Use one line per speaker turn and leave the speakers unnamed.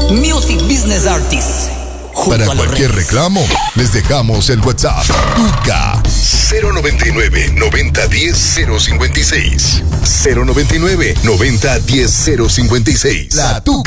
Music Business Artist.
Para cualquier reclamo, les dejamos el WhatsApp. Tuca 099 90 10 056. 099 90 10 056. La Tuca.